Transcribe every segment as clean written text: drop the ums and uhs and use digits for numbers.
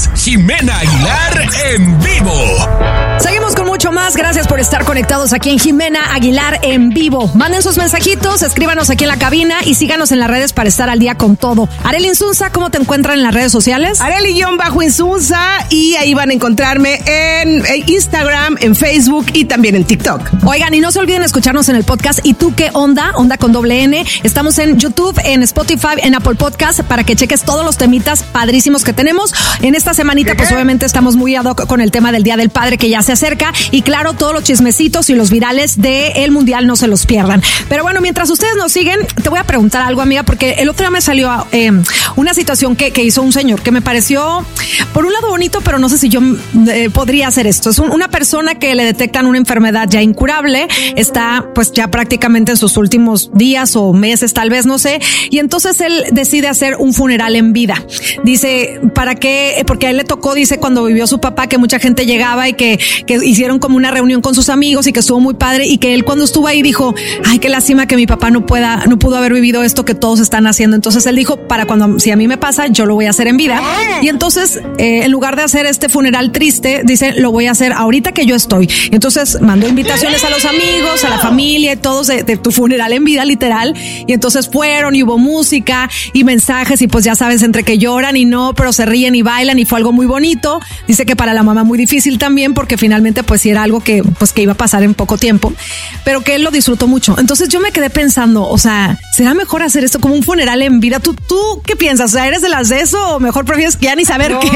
es Jimena Aguilar en vivo. Seguimos con mucho más. Gracias por estar conectados aquí en Jimena Aguilar en vivo. Manden sus mensajitos, escríbanos aquí en la cabina y síganos en las redes para estar al día con todo. Arely Insunza, ¿cómo te encuentran en las redes sociales? Arely_Insunza, y ahí van a encontrarme en Instagram, en Facebook y también en TikTok. Oigan, y no se olviden escucharnos en el podcast ¿Y tú qué onda? Onda con doble N. Estamos en YouTube, en Spotify, en Apple Podcast para que cheques todos los temitas padrísimos que tenemos. En esta semanita, pues obviamente estamos muy ad hoc con el tema del Día del Padre que ya se acerca, y claro, todos los chismecitos y los virales del Mundial no se los pierdan. Pero bueno, mientras ustedes nos siguen, te voy a preguntar algo, amiga, porque el otro día me salió una situación que hizo un señor que me pareció, por un lado, bonito, pero no sé si yo podría hacer esto. Es una persona que le detectan una enfermedad ya incurable, está pues ya prácticamente en sus últimos días o meses, tal vez, no sé, y entonces él decide hacer un funeral en vida. Dice, ¿para qué? Porque a él le tocó, dice, cuando vivió su papá, que mucha gente llegaba y que hicieron como una reunión con sus amigos y que estuvo muy padre, y que él cuando estuvo ahí dijo, ay, qué lástima que mi papá no pudo haber vivido esto que todos están haciendo. Entonces él dijo, si a mí me pasa, yo lo voy a hacer en vida. Y entonces, en lugar de hacer este funeral triste, dice, lo voy a hacer ahorita que yo estoy. Entonces mandó invitaciones a los amigos, a la familia y todos de tu funeral en vida, literal. Y entonces fueron y hubo música y mensajes, y pues ya sabes, entre que lloran y no, pero se ríen y bailan, y fue algo muy bonito. Dice que para la mamá muy difícil también, porque finalmente pues sí era algo que iba a pasar en poco tiempo, pero que él lo disfrutó mucho. Entonces yo me quedé pensando, o sea, ¿será mejor hacer esto como un funeral en vida? ¿Tú qué piensas? O sea, ¿eres de las de eso o mejor prefieres ya ni saber qué?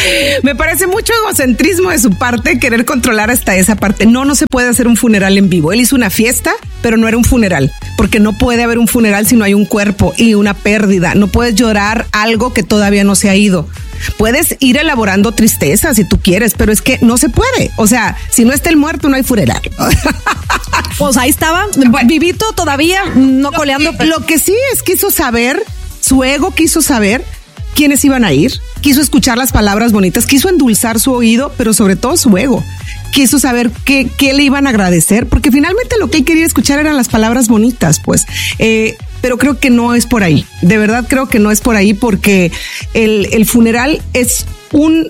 Me parece mucho egocentrismo de su parte querer controlar hasta esa parte. No se puede hacer un funeral en vivo. Él hizo una fiesta, pero no era un funeral, porque no puede haber un funeral si no hay un cuerpo y una pérdida. No puedes llorar algo que todavía no se ha ido. Puedes ir elaborando tristeza si tú quieres, pero es que no se puede. O sea, si no está el muerto, no hay funeral. Pues ahí estaba, vivito todavía, no coleando. Lo que sí es quiso saber, su ego quiso saber quiénes iban a ir, quiso escuchar las palabras bonitas, quiso endulzar su oído, pero sobre todo su ego. Quiso saber qué le iban a agradecer, porque finalmente lo que él quería escuchar eran las palabras bonitas, pues. Pero creo que no es por ahí. De verdad creo que no es por ahí, porque el funeral es un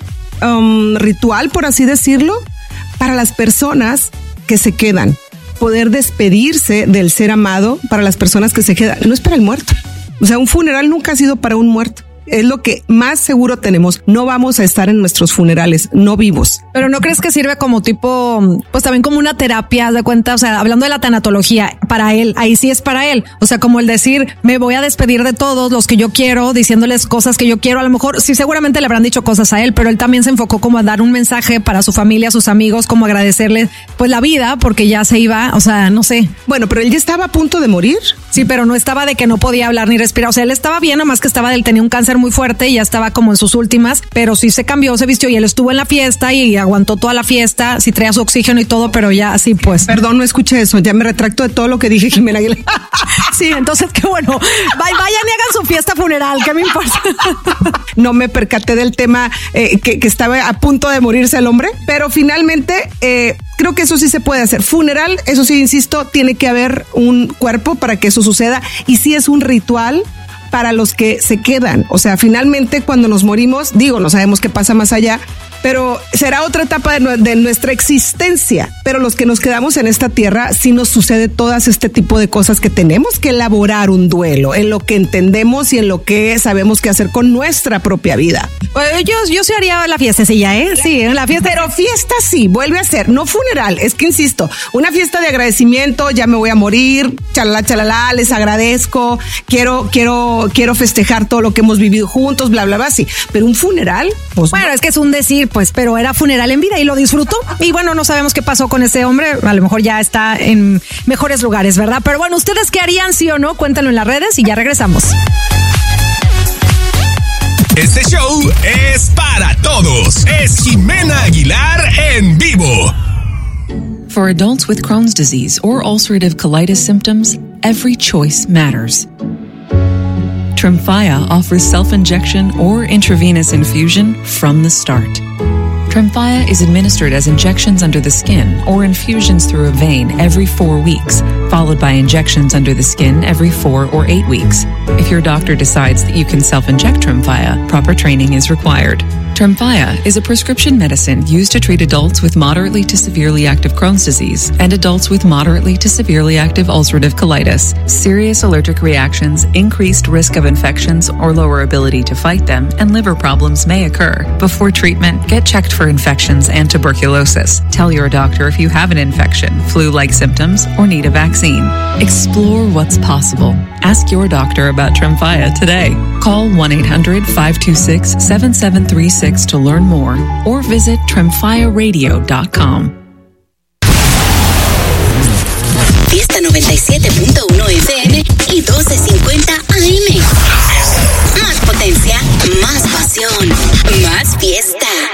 ritual, por así decirlo, para las personas que se quedan. Poder despedirse del ser amado para las personas que se quedan. No es para el muerto. O sea, un funeral nunca ha sido para un muerto. Es lo que más seguro tenemos. No vamos a estar en nuestros funerales, no vivos. Pero ¿no crees que sirve como tipo, pues también como una terapia de cuenta? O sea, hablando de la tanatología, para él, ahí sí es para él. O sea, como el decir, me voy a despedir de todos los que yo quiero, diciéndoles cosas que yo quiero. A lo mejor sí, seguramente le habrán dicho cosas a él, pero él también se enfocó como a dar un mensaje para su familia, a sus amigos, como agradecerles pues la vida, porque ya se iba, o sea, no sé. Bueno, pero él ya estaba a punto de morir. Sí, pero no estaba de que no podía hablar ni respirar. O sea, él estaba bien, nomás que él tenía un cáncer muy fuerte y ya estaba como en sus últimas, pero sí se cambió, se vistió y él estuvo en la fiesta y aguantó toda la fiesta, sí traía su oxígeno y todo, pero ya así pues. Perdón, no escuché eso, ya me retracto de todo lo que dije, Jimena Aguilar. Sí, entonces qué bueno, vayan y hagan su fiesta funeral, ¿qué me importa? No me percaté del tema que estaba a punto de morirse el hombre, pero finalmente creo que eso sí se puede hacer. Funeral, eso sí, insisto, tiene que haber un cuerpo para que eso suceda, y sí es un ritual para los que se quedan. O sea, finalmente cuando nos morimos, no sabemos qué pasa más allá, pero será otra etapa de nuestra existencia. Pero los que nos quedamos en esta tierra, sí nos sucede todas este tipo de cosas que tenemos que elaborar un duelo en lo que entendemos y en lo que sabemos qué hacer con nuestra propia vida. Yo sí haría la fiestecilla, ¿eh? Sí, la fiesta. Pero fiesta sí, vuelve a ser, no funeral. Es que insisto, una fiesta de agradecimiento, ya me voy a morir, chalala, les agradezco, quiero festejar todo lo que hemos vivido juntos, bla, bla, bla, sí. Pero un funeral, pues. Bueno, es que es un decir, pues, pero era funeral en vida y lo disfrutó. Y bueno, no sabemos qué pasó con ese hombre. A lo mejor ya está en mejores lugares, ¿verdad? Pero bueno, ¿ustedes qué harían, sí o no? Cuéntanlo en las redes y ya regresamos. Este show es para todos. Es Jimena Aguilar en vivo. For adults with Crohn's disease or ulcerative colitis symptoms, every choice matters. Tremfya offers self-injection or intravenous infusion from the start. Tremfya is administered as injections under the skin or infusions through a vein every 4 weeks, followed by injections under the skin every 4 or 8 weeks. If your doctor decides that you can self-inject Tremfya, proper training is required. Tremfya is a prescription medicine used to treat adults with moderately to severely active Crohn's disease and adults with moderately to severely active ulcerative colitis. Serious allergic reactions, increased risk of infections or lower ability to fight them, and liver problems may occur. Before treatment, get checked for infections and tuberculosis. Tell your doctor if you have an infection, flu-like symptoms, or need a vaccine. Explore what's possible. Ask your doctor about Tremfya today. Call 1-800-526-7736 to learn more or visit tremfyaradio.com. Fiesta 97.1 FM y 1250 AM.